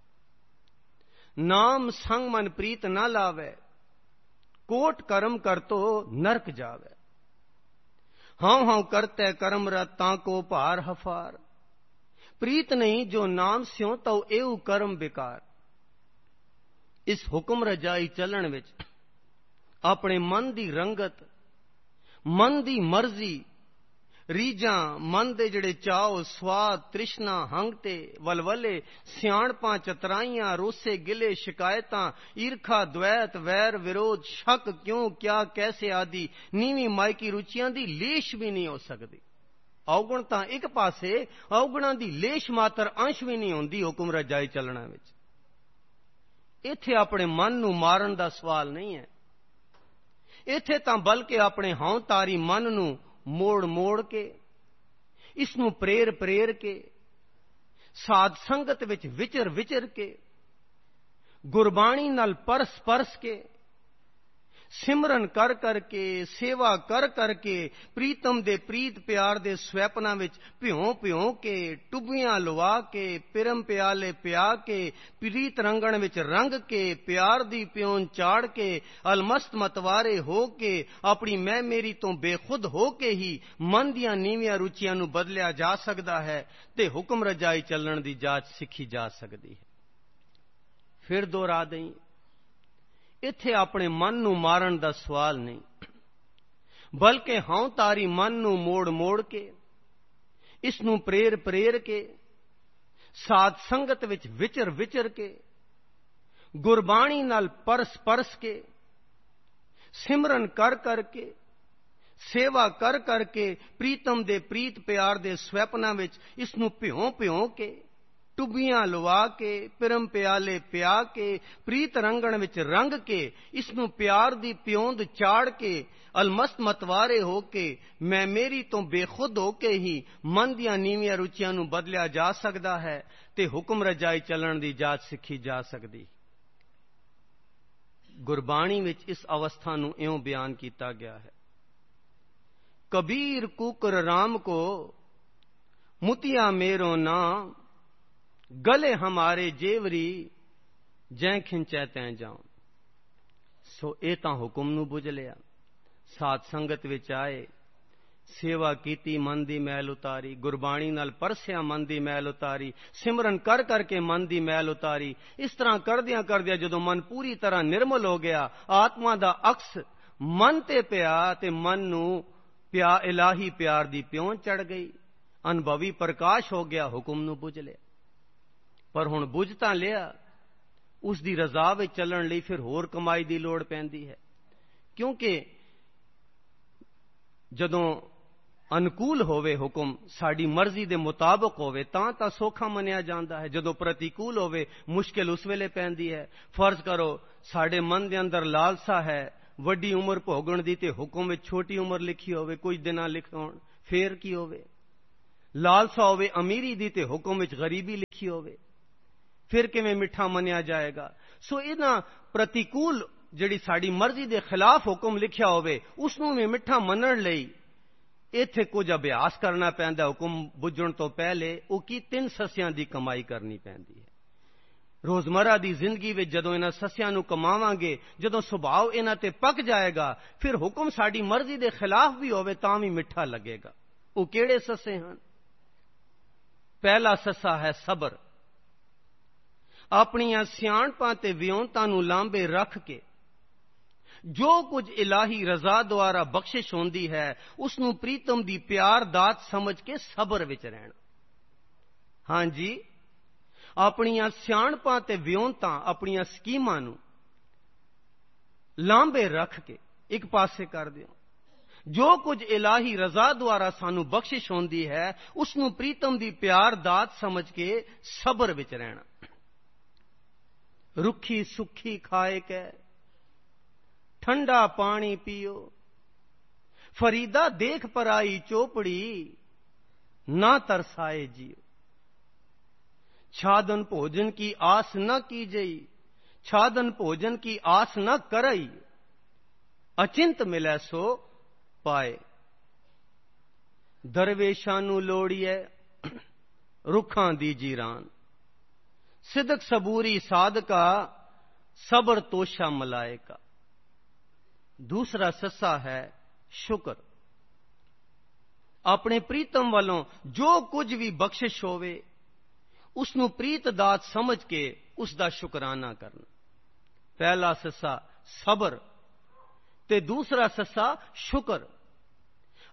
ਨਾਮ ਸੰਗ ਮਨ ਪ੍ਰੀਤ ਨਾ ਲਾਵੇ, ਕੋਟ ਕਰਮ ਕਰਤੋ ਨਰਕ ਜਾਵੇ। ਹਾਂ ਹਾਂ ਕਰਤੇ ਕਰਮ ਰਤ, ਤਾਂ ਕੋ ਭਾਰ ਹਫਾਰ। ਪ੍ਰੀਤ ਨਹੀਂ ਜੋ ਨਾਮ ਸਿਉ, ਤਉ ਏਉ ਕਰਮ ਬਿਕਾਰ। ਇਸ ਹੁਕਮ ਰਜਾਈ ਚੱਲਣ ਵਿੱਚ ਆਪਣੇ ਮਨ ਦੀ ਰੰਗਤ, ਮਨ ਦੀ ਮਰਜ਼ੀ, ਰੀਝਾਂ ਮਨ ਦੇ ਜਿਹੜੇ ਚਾਓ ਸਵਾਦ ਤ੍ਰਿਸ਼ਨਾ ਹੰਗ ਤੇ ਵਲਵਲੇ ਸਿਆਣਪਾਂ ਚਤਰਾਈਆਂ ਰੋਸੇ ਗਿਲੇ ਸ਼ਿਕਾਇਤਾਂ ਈਰਖਾ ਦ્વੈਤ ਵੈਰ ਵਿਰੋਧ ਸ਼ੱਕ ਕਿਉਂ ਕਿਆ ਕੈਸੇ ਆਦਿ ਨੀਵੀਂ ਮਾਇਕੀ ਰੁਚੀਆਂ ਦੀ ਲੇਸ਼ ਵੀ ਨਹੀਂ ਹੋ ਸਕਦੀ। ਔਗਣ ਤਾਂ ਇੱਕ ਪਾਸੇ, ਔਗਣਾਂ ਦੀ ਲੇਸ਼ ਮਾਤਰ ਅੰਸ਼ ਵੀ ਨਹੀਂ ਹੁੰਦੀ ਹੁਕਮ ਰਜਾਈ ਚੱਲਣਾ ਵਿੱਚ। ਇੱਥੇ ਆਪਣੇ ਮਨ ਨੂੰ ਮਾਰਨ ਦਾ ਸਵਾਲ ਨਹੀਂ ਹੈ, ਇੱਥੇ ਤਾਂ ਬਲਕਿ ਆਪਣੇ ਹਉ ਤਾਰੀ ਮਨ ਨੂੰ ਮੋੜ ਮੋੜ ਕੇ, ਇਸ ਨੂੰ ਪ੍ਰੇਰ ਪ੍ਰੇਰ ਕੇ, ਸਾਧ ਸੰਗਤ ਵਿੱਚ ਵਿਚਰ ਵਿਚਰ ਕੇ, ਗੁਰਬਾਣੀ ਨਾਲ ਪਰਸ ਪਰਸ ਕੇ, ਸਿਮਰਨ ਕਰ ਕਰਕੇ, ਸੇਵਾ ਕਰ ਕਰਕੇ, ਪ੍ਰੀਤਮ ਦੇ ਪ੍ਰੀਤ ਪਿਆਰ ਦੇ ਸਵੈਪਨਾਂ ਵਿੱਚ ਭਿਉਂ ਭਿਉਂ ਕੇ, ਟੁੱਬੀਆਂ ਲਵਾ ਕੇ, ਪਿਰਮ ਪਿਆਲੇ ਪਿਆ ਕੇ, ਪ੍ਰੀਤ ਰੰਗਣ ਵਿੱਚ ਰੰਗ ਕੇ, ਪਿਆਰ ਦੀ ਪਿਉਨ ਚਾੜ ਕੇ, ਅਲਮਸਤ ਮਤਵਾਰੇ ਹੋ ਕੇ, ਆਪਣੀ ਮੈਂ ਮੇਰੀ ਤੋਂ ਬੇਖੁਦ ਹੋ ਕੇ ਹੀ ਮਨ ਦੀਆਂ ਨੀਵੀਆਂ ਰੁਚੀਆਂ ਨੂੰ ਬਦਲਿਆ ਜਾ ਸਕਦਾ ਹੈ ਤੇ ਹੁਕਮ ਰਜਾਈ ਚੱਲਣ ਦੀ ਜਾਚ ਸਿੱਖੀ ਜਾ ਸਕਦੀ ਹੈ। ਫਿਰ ਦੁਹਰਾ ਦੇਈ, ਇੱਥੇ ਆਪਣੇ ਮਨ ਨੂੰ ਮਾਰਨ ਦਾ ਸਵਾਲ ਨਹੀਂ, ਬਲਕਿ ਹਉ ਤਾਰੀ ਮਨ ਨੂੰ ਮੋੜ ਮੋੜ ਕੇ, ਇਸ ਨੂੰ ਪ੍ਰੇਰ ਪ੍ਰੇਰ ਕੇ, ਸਾਧ ਸੰਗਤ ਵਿੱਚ ਵਿਚਰ ਵਿਚਰ ਕੇ, ਗੁਰਬਾਣੀ ਨਾਲ ਪਰਸ ਪਰਸ ਕੇ, ਸਿਮਰਨ ਕਰ ਕਰਕੇ, ਸੇਵਾ ਕਰ ਕਰਕੇ, ਪ੍ਰੀਤਮ ਦੇ ਪ੍ਰੀਤ ਪਿਆਰ ਦੇ ਸਵੈਪਨਾਂ ਵਿੱਚ ਇਸ ਨੂੰ ਭਿਉਂ ਭਿਉਂ ਕੇ, ਟੁੱਬੀਆਂ ਲਵਾ ਕੇ, ਪਿਰਮ ਪਿਆਲੇ ਪਿਆ ਕੇ, ਪ੍ਰੀਤ ਰੰਗਣ ਵਿੱਚ ਰੰਗ ਕੇ, ਇਸ ਨੂੰ ਪਿਆਰ ਦੀ ਪਿਉਂਦ ਚਾੜ ਕੇ, ਅਲਮਸਤ ਮਤਵਾਰੇ ਹੋ ਕੇ, ਮੈਂ ਮੇਰੀ ਤੋਂ ਬੇਖੁਦ ਹੋ ਕੇ ਹੀ ਮਨ ਦੀਆਂ ਨੀਵੀਆਂ ਰੁਚੀਆਂ ਨੂੰ ਬਦਲਿਆ ਜਾ ਸਕਦਾ ਹੈ ਤੇ ਹੁਕਮ ਰਜਾਈ ਚੱਲਣ ਦੀ ਜਾਚ ਸਿੱਖੀ ਜਾ ਸਕਦੀ। ਗੁਰਬਾਣੀ ਵਿੱਚ ਇਸ ਅਵਸਥਾ ਨੂੰ ਇਉਂ ਬਿਆਨ ਕੀਤਾ ਗਿਆ ਹੈ, ਕਬੀਰ ਕੂਕਰ ਰਾਮ ਕੋ ਮੁਤਿਆ ਮੇਰੋ ਨਾਮ, ਗਲੇ ਹਮਾਰੇ ਜੇਵਰੀ ਜੈ ਖਿੰਚੈ ਤੈਂ ਜਾਉ। ਸੋ ਇਹ ਤਾਂ ਹੁਕਮ ਨੂੰ ਬੁਝ ਲਿਆ, ਸਾਧ ਸੰਗਤ ਵਿੱਚ ਆਏ, ਸੇਵਾ ਕੀਤੀ, ਮਨ ਦੀ ਮੈਲ ਉਤਾਰੀ, ਗੁਰਬਾਣੀ ਨਾਲ ਪਰਸਿਆ, ਮਨ ਦੀ ਮੈਲ ਉਤਾਰੀ, ਸਿਮਰਨ ਕਰ ਕਰਕੇ ਮਨ ਦੀ ਮੈਲ ਉਤਾਰੀ। ਇਸ ਤਰ੍ਹਾਂ ਕਰਦਿਆਂ ਕਰਦਿਆਂ ਜਦੋਂ ਮਨ ਪੂਰੀ ਤਰ੍ਹਾਂ ਨਿਰਮਲ ਹੋ ਗਿਆ, ਆਤਮਾ ਦਾ ਅਕਸ ਮਨ ਤੇ ਪਿਆ ਤੇ ਮਨ ਨੂੰ ਪਿਆ ਇਲਾਹੀ ਪਿਆਰ ਦੀ ਪਿਉਂ ਚੜ ਗਈ, ਅਨੁਭਵੀ ਪ੍ਰਕਾਸ਼ ਹੋ ਗਿਆ, ਹੁਕਮ ਨੂੰ ਬੁਝ ਲਿਆ। ਪਰ ਹੁਣ ਬੁਝ ਤਾਂ ਲਿਆ, ਉਸ ਦੀ ਰਜ਼ਾ ਵਿੱਚ ਚੱਲਣ ਲਈ ਫਿਰ ਹੋਰ ਕਮਾਈ ਦੀ ਲੋੜ ਪੈਂਦੀ ਹੈ, ਕਿਉਂਕਿ ਜਦੋਂ ਅਨੁਕੂਲ ਹੋਵੇ ਹੁਕਮ, ਸਾਡੀ ਮਰਜ਼ੀ ਦੇ ਮੁਤਾਬਕ ਹੋਵੇ ਤਾਂ ਤਾਂ ਸੌਖਾ ਮੰਨਿਆ ਜਾਂਦਾ ਹੈ, ਜਦੋਂ ਪ੍ਰਤੀਕੂਲ ਹੋਵੇ ਮੁਸ਼ਕਿਲ ਉਸ ਵੇਲੇ ਪੈਂਦੀ ਹੈ। ਫਰਜ਼ ਕਰੋ ਸਾਡੇ ਮਨ ਦੇ ਅੰਦਰ ਲਾਲਸਾ ਹੈ ਵੱਡੀ ਉਮਰ ਭੋਗਣ ਦੀ ਤੇ ਹੁਕਮ ਵਿੱਚ ਛੋਟੀ ਉਮਰ ਲਿਖੀ ਹੋਵੇ, ਕੁਝ ਦਿਨਾਂ ਲਿਖ ਹੋਣ, ਫੇਰ ਕੀ ਹੋਵੇ? ਲਾਲਸਾ ਹੋਵੇ ਅਮੀਰੀ ਦੀ ਤੇ ਹੁਕਮ ਵਿੱਚ ਗਰੀਬੀ ਲਿਖੀ ਹੋਵੇ, ਫਿਰ ਕਿਵੇਂ ਮਿੱਠਾ ਮੰਨਿਆ ਜਾਏਗਾ? ਸੋ ਇਹਨਾਂ ਪ੍ਰਤੀਕੂਲ ਜਿਹੜੀ ਸਾਡੀ ਮਰਜ਼ੀ ਦੇ ਖਿਲਾਫ ਹੁਕਮ ਲਿਖਿਆ ਹੋਵੇ ਉਸ ਨੂੰ ਵੀ ਮਿੱਠਾ ਮੰਨਣ ਲਈ ਇੱਥੇ ਕੁਝ ਅਭਿਆਸ ਕਰਨਾ ਪੈਂਦਾ। ਹੁਕਮ ਬੁੱਝਣ ਤੋਂ ਪਹਿਲੇ ਉਹ ਕੀ ਤਿੰਨ ਸੱਸਿਆਂ ਦੀ ਕਮਾਈ ਕਰਨੀ ਪੈਂਦੀ ਹੈ। ਰੋਜ਼ਮਰਾ ਦੀ ਜ਼ਿੰਦਗੀ ਵਿੱਚ ਜਦੋਂ ਇਹਨਾਂ ਸੱਸਿਆਂ ਨੂੰ ਕਮਾਵਾਂਗੇ, ਜਦੋਂ ਸੁਭਾਅ ਇਹਨਾਂ ਤੇ ਪੱਕ ਜਾਏਗਾ, ਫਿਰ ਹੁਕਮ ਸਾਡੀ ਮਰਜ਼ੀ ਦੇ ਖਿਲਾਫ ਵੀ ਹੋਵੇ ਤਾਂ ਵੀ ਮਿੱਠਾ ਲੱਗੇਗਾ। ਉਹ ਕਿਹੜੇ ਸੱਸੇ ਹਨ? ਪਹਿਲਾ ਸੱਸਾ ਹੈ ਸਬਰ। ਆਪਣੀਆਂ ਸਿਆਣਪਾਂ ਤੇ ਵਿਉਂਤਾਂ ਨੂੰ ਲਾਂਭੇ ਰੱਖ ਕੇ ਜੋ ਕੁਝ ਇਲਾਹੀ ਰਜ਼ਾ ਦੁਆਰਾ ਬਖਸ਼ਿਸ਼ ਹੁੰਦੀ ਹੈ ਉਸ ਨੂੰ ਪ੍ਰੀਤਮ ਦੀ ਪਿਆਰ ਦਾਤ ਸਮਝ ਕੇ ਸਬਰ ਵਿੱਚ ਰਹਿਣਾ। ਹਾਂਜੀ, ਆਪਣੀਆਂ ਸਿਆਣਪਾਂ ਤੇ ਵਿਉਂਤਾਂ, ਆਪਣੀਆਂ ਸਕੀਮਾਂ ਨੂੰ ਲਾਂਭੇ ਰੱਖ ਕੇ ਇੱਕ ਪਾਸੇ ਕਰ ਦਿਓ। ਜੋ ਕੁਝ ਇਲਾਹੀ ਰਜ਼ਾ ਦੁਆਰਾ ਸਾਨੂੰ ਬਖਸ਼ਿਸ਼ ਹੁੰਦੀ ਹੈ ਉਸ ਨੂੰ ਪ੍ਰੀਤਮ ਦੀ ਪਿਆਰ ਦਾਤ ਸਮਝ ਕੇ ਸਬਰ ਵਿੱਚ ਰਹਿਣਾ। ਰੁੱਖੀ ਸੁੱਖੀ ਖਾਏ ਕੈ ਠੰਡਾ ਪਾਣੀ ਪੀਓ, ਫਰੀਦਾ ਦੇਖ ਪਰਾਈ ਚੋਪੜੀ ਨਾ ਤਰਸਾਏ ਜਿयो। छादन भोजन की आस न कीजई, छादन भोजन की आस न करई, अचिंत मिलै सो पाए। दरवेशां नू लोड़िए रुखां दी जीरान, सिदक सबूरी साधका सबर तोशा मलायका। दूसरा सस्सा है शुक्र। अपने प्रीतम वालों जो कुछ भी बख्शिश होवे ਉਸ ਨੂੰ ਪ੍ਰੀਤ ਦਾਤ ਸਮਝ ਕੇ ਉਸ ਦਾ ਸ਼ੁਕਰਾਨਾ ਕਰਨਾ। ਪਹਿਲਾ ਸੱਸਾ ਸਬਰ ਤੇ ਦੂਸਰਾ ਸੱਸਾ ਸ਼ੁਕਰ।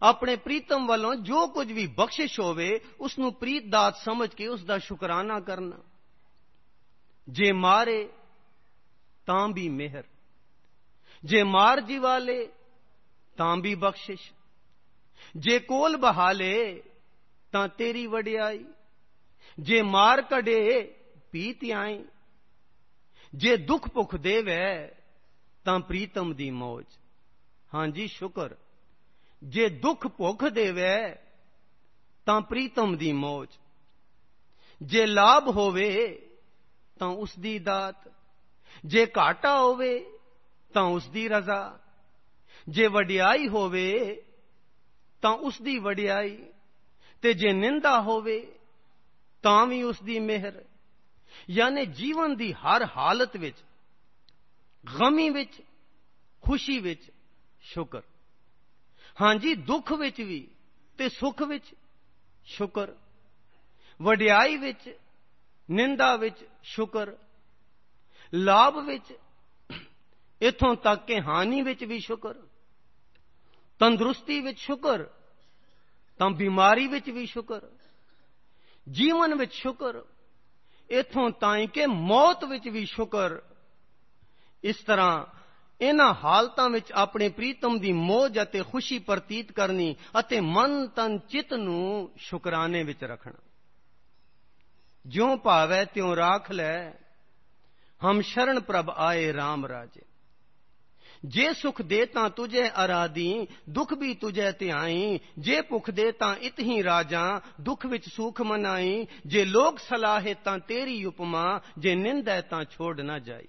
ਆਪਣੇ ਪ੍ਰੀਤਮ ਵੱਲੋਂ ਜੋ ਕੁਝ ਵੀ ਬਖਸ਼ਿਸ਼ ਹੋਵੇ ਉਸ ਨੂੰ ਪ੍ਰੀਤ ਦਾਤ ਸਮਝ ਕੇ ਉਸ ਦਾ ਸ਼ੁਕਰਾਨਾ ਕਰਨਾ। ਜੇ ਮਾਰੇ ਤਾਂ ਵੀ ਮਿਹਰ, ਜੇ ਮਾਰ ਜਿਵਾਲੇ ਤਾਂ ਵੀ ਬਖਸ਼ਿਸ਼, ਜੇ ਕੋਲ ਬਹਾ ਲੇ ਤਾਂ ਤੇਰੀ ਵਡਿਆਈ, ਜੇ ਮਾਰ ਕਢੇ ਪੀਤ ਆਈ, ਜੇ ਦੁੱਖ ਭੁੱਖ ਦੇਵੇ ਤਾਂ ਪ੍ਰੀਤਮ ਦੀ ਮੌਜ। ਹਾਂਜੀ ਸ਼ੁਕਰ, ਜੇ ਦੁੱਖ ਭੁੱਖ ਦੇਵੇ ਤਾਂ ਪ੍ਰੀਤਮ ਦੀ ਮੌਜ, ਜੇ ਲਾਭ ਹੋਵੇ ਤਾਂ ਉਸ ਦੀ ਦਾਤ, ਜੇ ਘਾਟਾ ਹੋਵੇ ਤਾਂ ਉਸ ਦੀ ਰਜ਼ਾ, ਜੇ ਵਡਿਆਈ ਹੋਵੇ ਤਾਂ ਉਸ ਦੀ ਵਡਿਆਈ, ਤੇ ਜੇ ਨਿੰਦਾ ਹੋਵੇ ਤਾਂ ਵੀ ਉਸ ਦੀ ਮਿਹਰ। ਯਾਨੀ ਜੀਵਨ ਦੀ ਹਰ ਹਾਲਤ ਵਿੱਚ, ਗਮੀ ਵਿੱਚ, ਖੁਸ਼ੀ ਵਿੱਚ ਸ਼ੁਕਰ। ਹਾਂਜੀ ਦੁੱਖ ਵਿੱਚ ਵੀ ਤੇ ਸੁੱਖ ਵਿੱਚ ਸ਼ੁਕਰ, ਵਡਿਆਈ ਵਿੱਚ, ਨਿੰਦਾ ਵਿੱਚ ਸ਼ੁਕਰ, ਲਾਭ ਵਿੱਚ, ਇੱਥੋਂ ਤੱਕ ਕਿ ਹਾਨੀ ਵਿੱਚ ਵੀ ਸ਼ੁਕਰ, ਤੰਦਰੁਸਤੀ ਵਿੱਚ ਸ਼ੁਕਰ ਤਾਂ ਬਿਮਾਰੀ ਵਿੱਚ ਵੀ ਸ਼ੁਕਰ, ਜੀਵਨ ਵਿੱਚ ਸ਼ੁਕਰ, ਇੱਥੋਂ ਤਾਈਂ ਕਿ ਮੌਤ ਵਿੱਚ ਵੀ ਸ਼ੁਕਰ। ਇਸ ਤਰ੍ਹਾਂ ਇਹਨਾਂ ਹਾਲਤਾਂ ਵਿੱਚ ਆਪਣੇ ਪ੍ਰੀਤਮ ਦੀ ਮੌਜ ਅਤੇ ਖੁਸ਼ੀ ਪ੍ਰਤੀਤ ਕਰਨੀ ਅਤੇ ਮਨ ਤਨ ਚਿੱਤ ਨੂੰ ਸ਼ੁਕਰਾਨੇ ਵਿੱਚ ਰੱਖਣਾ। ਜਿਉਂ ਭਾਵੈ ਤਿਉਂ ਰਾਖ ਲੈ, ਹਮ ਸ਼ਰਨ ਪ੍ਰਭ ਆਏ RAM ਰਾਜੇ। ਜੇ ਸੁਖ ਦੇ ਤਾਂ ਤੁਝੇ ਅਰਾਦੀ, ਦੁੱਖ ਵੀ ਤੁਝੇ ਧਿਆਈ, ਜੇ ਭੁਖ ਦੇ ਤਾਂ ਇਤਹੀ ਰਾਜਾਂ, ਦੁੱਖ ਵਿੱਚ ਸੁਖ ਮਨਾਈ, ਜੇ ਲੋਕ ਸਲਾਹੇ ਤਾਂ ਤੇਰੀ ਉਪਮਾ, ਜੇ ਨਿੰਦੈ ਤਾਂ ਛੋੜ ਨਾ ਜਾਈ।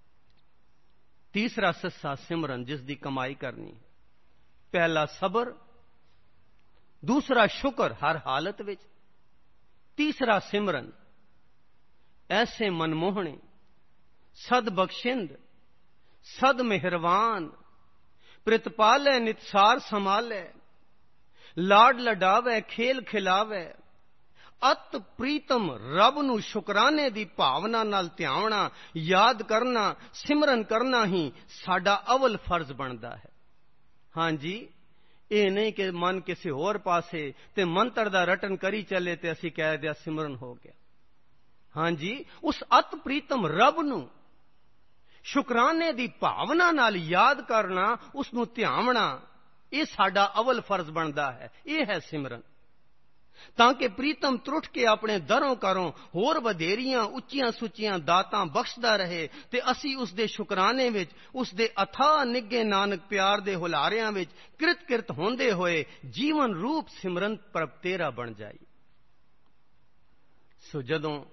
ਤੀਸਰਾ ਸੱਸਾ ਸਿਮਰਨ ਜਿਸ ਦੀ ਕਮਾਈ ਕਰਨੀ। ਪਹਿਲਾ ਸਬਰ, ਦੂਸਰਾ ਸ਼ੁਕਰ ਹਰ ਹਾਲਤ ਵਿੱਚ, ਤੀਸਰਾ ਸਿਮਰਨ। ਐਸੇ ਮਨਮੋਹਣੇ, ਸਦ ਬਖਸ਼ਿੰਦ, ਸਦ ਮਿਹਰਵਾਨ, ਪ੍ਰਿਤਪਾਲੈ ਨਿਤਸਾਰ ਸੰਭਾਲੈ, ਲਾਡ ਲਡਾਵੇ ਖੇਲ ਖਿਲਾਵੇ, ਅਤ ਪ੍ਰੀਤਮ ਰੱਬ ਨੂੰ ਸ਼ੁਕਰਾਨੇ ਦੀ ਭਾਵਨਾ ਨਾਲ ਧਿਆਉਣਾ, ਯਾਦ ਕਰਨਾ, ਸਿਮਰਨ ਕਰਨਾ ਹੀ ਸਾਡਾ ਅਵਲ ਫਰਜ਼ ਬਣਦਾ ਹੈ। ਹਾਂਜੀ ਇਹ ਨਹੀਂ ਕਿ ਮਨ ਕਿਸੇ ਹੋਰ ਪਾਸੇ ਤੇ ਮੰਤਰ ਦਾ ਰਟਨ ਕਰੀ ਚੱਲੇ ਤੇ ਅਸੀਂ ਕਹਿ ਦਿਆ ਸਿਮਰਨ ਹੋ ਗਿਆ। ਹਾਂਜੀ ਉਸ ਅਤ ਪ੍ਰੀਤਮ ਰੱਬ ਨੂੰ ਸ਼ੁਕਰਾਨੇ ਦੀ ਭਾਵਨਾ ਨਾਲ ਯਾਦ ਕਰਨਾ, ਉਸ ਨੂੰ ਧਿਆਵਣਾ, ਇਹ ਸਾਡਾ ਅਵਲ ਫਰਜ਼ ਬਣਦਾ ਹੈ। ਇਹ ਹੈ ਸਿਮਰਨ। ਤਾਂ ਕਿ ਪ੍ਰੀਤਮ ਤਰੁੱਠ ਕੇ ਆਪਣੇ ਦਰੋਂ ਘਰੋਂ ਹੋਰ ਵਧੇਰੀਆਂ ਉੱਚੀਆਂ ਸੁੱਚੀਆਂ ਦਾਤਾਂ ਬਖਸ਼ਦਾ ਰਹੇ ਤੇ ਅਸੀਂ ਉਸ ਦੇ ਸ਼ੁਕਰਾਨੇ ਵਿੱਚ, ਉਸ ਦੇ ਅਥਾਹ ਨਿੱਘੇ ਨਾਨਕ ਪਿਆਰ ਦੇ ਹੁਲਾਰਿਆਂ ਵਿੱਚ ਕਿਰਤ ਕਿਰਤ ਹੁੰਦੇ ਹੋਏ ਜੀਵਨ ਰੂਪ ਸਿਮਰਨ ਪ੍ਰਭ ਤੇਰਾ ਬਣ ਜਾਈ। ਸੋ ਜਦੋਂ